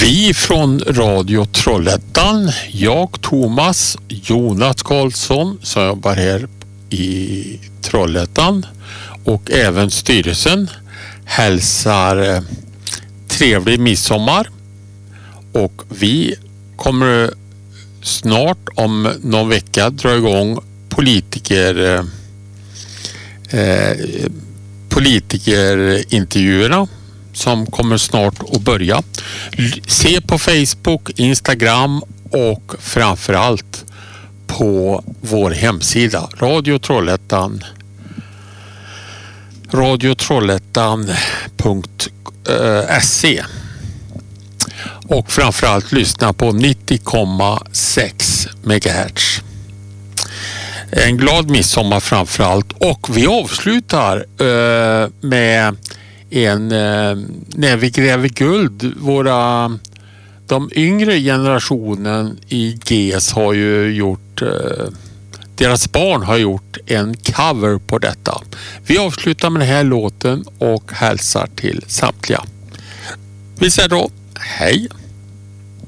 Vi från Radio Trollhättan, jag Thomas, Jonas Karlsson som jobbar här i Trollhättan och även styrelsen hälsar trevlig midsommar, och vi kommer snart om någon vecka dra igång politikerintervjuerna som kommer snart att börja. Se på Facebook, Instagram och framförallt på vår hemsida radiotrollhättan.se, och framförallt lyssna på 90,6 MHz. En glad midsommar framförallt, och vi avslutar med när vi gräver guld. De yngre generationen i GES har ju gjort, deras barn har gjort en cover på detta. Vi avslutar med den här låten och hälsar till samtliga. Vi säger då hej!